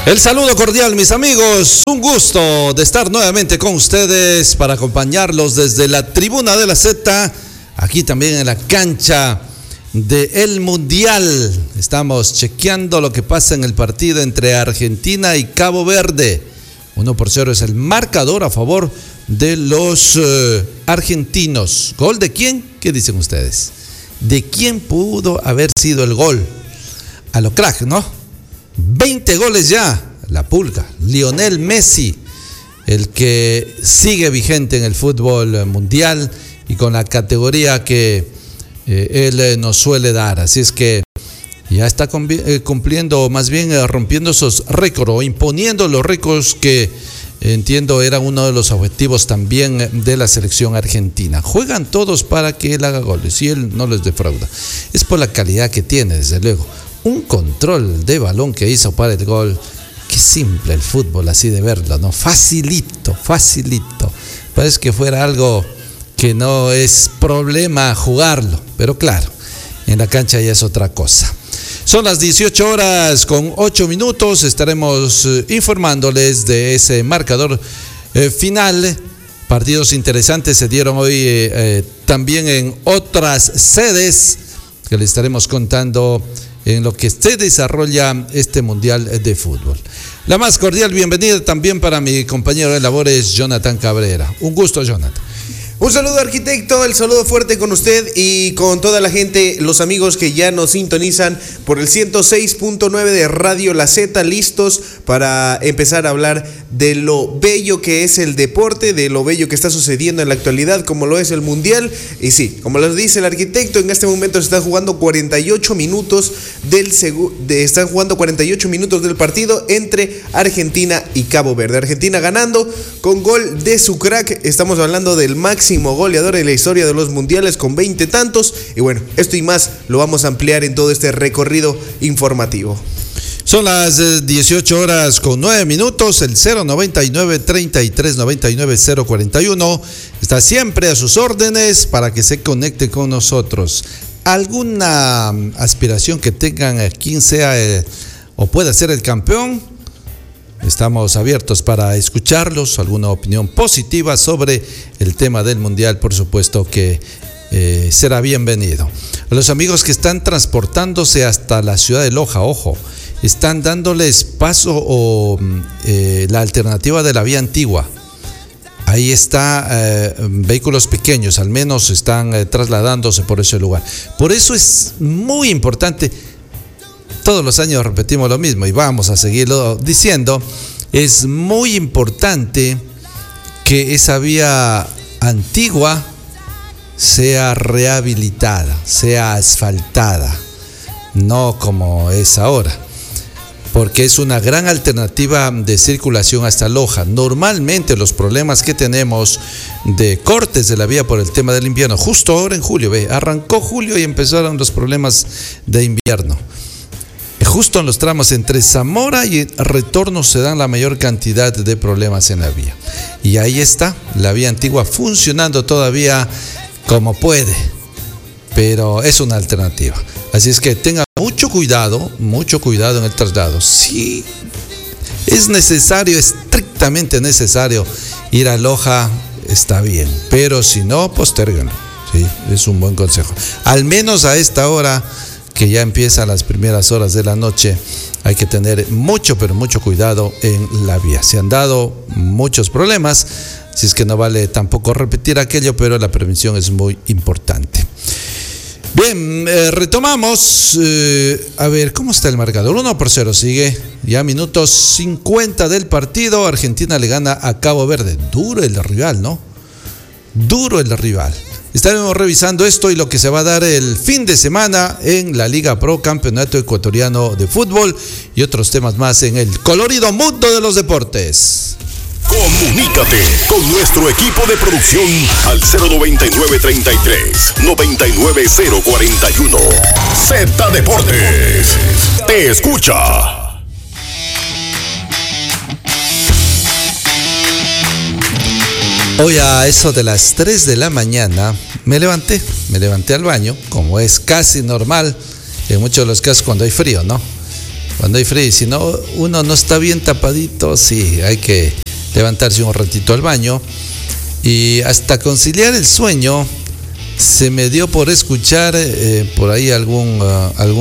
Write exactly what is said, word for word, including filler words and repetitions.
El saludo cordial, mis amigos. Un gusto de estar nuevamente con ustedes para acompañarlos desde la tribuna de la Z, aquí también en la cancha del Mundial. Estamos chequeando lo que pasa en el partido entre Argentina y Cabo Verde. uno por cero es el marcador a favor de los uh, argentinos. ¿Gol de quién? ¿Qué dicen ustedes? ¿De quién pudo haber sido el gol? A lo crack, ¿no? veinte goles ya, la pulga, Lionel Messi, el que sigue vigente en el fútbol mundial y con la categoría que eh, él eh, nos suele dar. Así es que ya está cumpliendo, o más bien eh, rompiendo esos récords o imponiendo los récords que eh, entiendo era uno de los objetivos también de la selección argentina. Juegan todos para que él haga goles y él no les defrauda. Es por la calidad que tiene, desde luego. Un control de balón que hizo para el gol. Qué simple el fútbol, así de verlo, ¿no? Facilito, facilito. Parece que fuera algo que no es problema jugarlo, pero claro, en la cancha ya es otra cosa. Son las dieciocho horas con ocho minutos. Estaremos eh, informándoles de ese marcador eh, final. Partidos interesantes se dieron hoy eh, eh, también en otras sedes que les estaremos contando en lo que se desarrolla este Mundial de Fútbol. La más cordial bienvenida también para mi compañero de labores, Jonathan Cabrera. Un gusto, Jonathan. Un saludo, arquitecto, el saludo fuerte con usted y con toda la gente, los amigos que ya nos sintonizan por el ciento seis punto nueve de Radio La Z, listos para empezar a hablar de lo bello que es el deporte, de lo bello que está sucediendo en la actualidad, como lo es el Mundial. Y sí, como lo dice el arquitecto, en este momento se están jugando cuarenta y ocho minutos del segu- de, están jugando cuarenta y ocho minutos del partido entre Argentina y Cabo Verde. Argentina ganando con gol de su crack, estamos hablando del máximo goleador en la historia de los mundiales con veinte tantos. Y bueno, esto y más lo vamos a ampliar en todo este recorrido informativo. Son las dieciocho horas con nueve minutos. El cero noventa y nueve, treinta y tres, noventa y nueve, cero cuarenta y uno está siempre a sus órdenes para que se conecte con nosotros. ¿Alguna aspiración que tengan a quien sea el, o pueda ser el campeón? Estamos abiertos para escucharlos. Alguna opinión positiva sobre el tema del Mundial, por supuesto que eh, será bienvenido. A los amigos que están transportándose hasta la ciudad de Loja, ojo, están dándoles paso o eh, la alternativa de la vía antigua. Ahí está, eh, vehículos pequeños al menos están eh, trasladándose por ese lugar. Por eso es muy importante. Todos los años repetimos lo mismo y vamos a seguirlo diciendo. Es muy importante que esa vía antigua sea rehabilitada, sea asfaltada, no como es ahora, porque es una gran alternativa de circulación hasta Loja. Normalmente los problemas que tenemos de cortes de la vía por el tema del invierno, justo ahora en julio, ve, arrancó julio y empezaron los problemas de invierno. Justo en los tramos entre Zamora y Retorno se dan la mayor cantidad de problemas en la vía. Y ahí está, la vía antigua funcionando todavía como puede, pero es una alternativa. Así es que tenga mucho cuidado, mucho cuidado en el traslado. Si es necesario, estrictamente necesario ir a Loja, está bien, pero si no, postérguenlo. Sí, es un buen consejo. Al menos a esta hora, que ya empiezan las primeras horas de la noche, hay que tener mucho, pero mucho cuidado en la vía. Se han dado muchos problemas, si es que no vale tampoco repetir aquello, pero la prevención es muy importante. Bien, eh, retomamos. Eh, a ver, ¿cómo está el marcador? uno por cero sigue. Ya minutos cincuenta del partido. Argentina le gana a Cabo Verde. Duro el rival, ¿no? Duro el rival. Estaremos revisando esto y lo que se va a dar el fin de semana en la Liga Pro, Campeonato Ecuatoriano de Fútbol y otros temas más en el colorido mundo de los deportes. Comunícate con nuestro equipo de producción al cero noventa y nueve, treinta y tres, noventa y nueve, cero cuarenta y uno. Z Deportes te escucha. Hoy a eso de las tres de la mañana me levanté, me levanté al baño, como es casi normal en muchos de los casos cuando hay frío, ¿no? Cuando hay frío, si no, uno no está bien tapadito, sí, hay que levantarse un ratito al baño. Y hasta conciliar el sueño, se me dio por escuchar eh, por ahí algún, uh, algún